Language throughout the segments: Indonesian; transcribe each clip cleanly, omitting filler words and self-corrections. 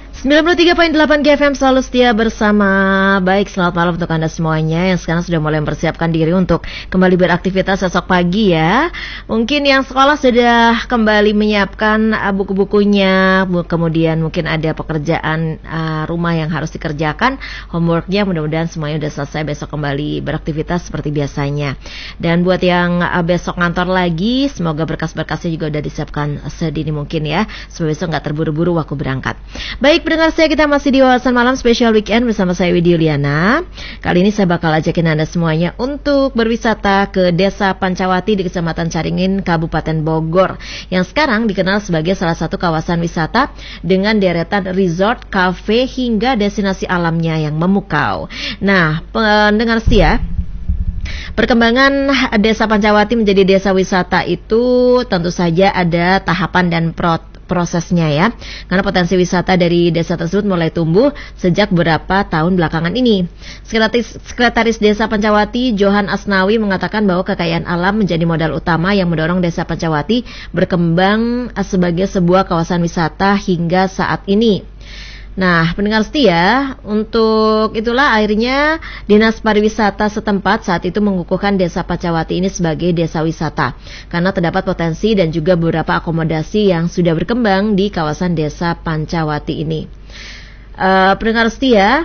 93.8 GFM selalu setia bersama. Baik, selamat malam untuk Anda semuanya yang sekarang sudah mulai mempersiapkan diri untuk kembali beraktivitas esok pagi ya. Mungkin yang sekolah sudah kembali menyiapkan buku-bukunya, kemudian mungkin ada pekerjaan rumah yang harus dikerjakan, homeworknya, mudah-mudahan semuanya sudah selesai, besok kembali beraktivitas seperti biasanya. Dan buat yang besok ngantor lagi, semoga berkas-berkasnya juga sudah disiapkan sedini mungkin ya, supaya besok nggak terburu-buru waktu berangkat. Baik, pendengar saya, kita masih di Wawasan Malam Spesial Weekend bersama saya Widi Yuliana. Kali ini saya bakal ajakin Anda semuanya untuk berwisata ke Desa Pancawati di Kecamatan Caringin, Kabupaten Bogor, yang sekarang dikenal sebagai salah satu kawasan wisata dengan deretan resort, cafe, hingga destinasi alamnya yang memukau. Nah, pendengar setia, perkembangan Desa Pancawati menjadi desa wisata itu tentu saja ada tahapan dan prosesnya ya, karena potensi wisata dari desa tersebut mulai tumbuh sejak beberapa tahun belakangan ini. Sekretaris Desa Pancawati Johan Asnawi mengatakan bahwa kekayaan alam menjadi modal utama yang mendorong Desa Pancawati berkembang sebagai sebuah kawasan wisata hingga saat ini. Nah, pendengar setia, untuk itulah akhirnya Dinas Pariwisata setempat saat itu mengukuhkan Desa Pancawati ini sebagai desa wisata karena terdapat potensi dan juga beberapa akomodasi yang sudah berkembang di kawasan Desa Pancawati ini. Pendengar setia,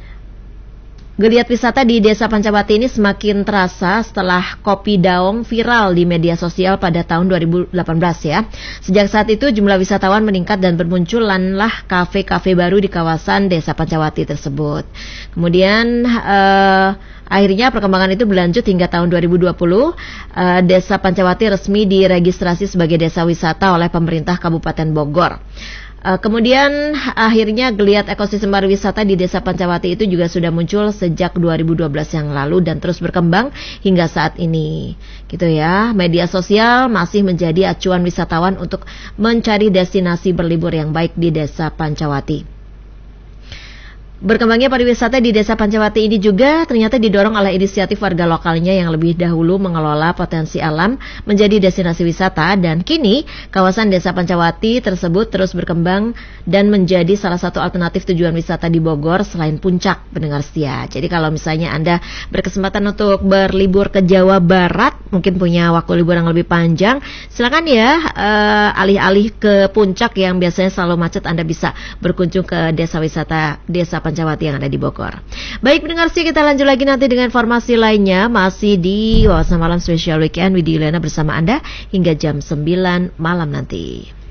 geliat wisata di Desa Pancawati ini semakin terasa setelah kopi daong viral di media sosial pada tahun 2018 ya. Sejak saat itu jumlah wisatawan meningkat dan bermunculanlah kafe-kafe baru di kawasan Desa Pancawati tersebut. Kemudian akhirnya perkembangan itu berlanjut hingga tahun 2020. Desa Pancawati resmi diregistrasi sebagai desa wisata oleh pemerintah Kabupaten Bogor. Kemudian akhirnya geliat ekosistem pariwisata di Desa Pancawati itu juga sudah muncul sejak 2012 yang lalu dan terus berkembang hingga saat ini. Gitu ya. Media sosial masih menjadi acuan wisatawan untuk mencari destinasi berlibur yang baik di Desa Pancawati. Berkembangnya pariwisata di Desa Pancawati ini juga ternyata didorong oleh inisiatif warga lokalnya yang lebih dahulu mengelola potensi alam menjadi destinasi wisata, dan kini kawasan Desa Pancawati tersebut terus berkembang dan menjadi salah satu alternatif tujuan wisata di Bogor selain Puncak, pendengar setia. Jadi kalau misalnya Anda berkesempatan untuk berlibur ke Jawa Barat, mungkin punya waktu libur yang lebih panjang, silakan ya alih-alih ke Puncak yang biasanya selalu macet, Anda bisa berkunjung ke desa wisata Desa Pancawati yang ada di Bogor. Baik, pendengar sih, kita lanjut lagi nanti dengan informasi lainnya masih di Wawasan Malam Spesial Weekend Widi Yuliana bersama Anda hingga jam 9 malam nanti.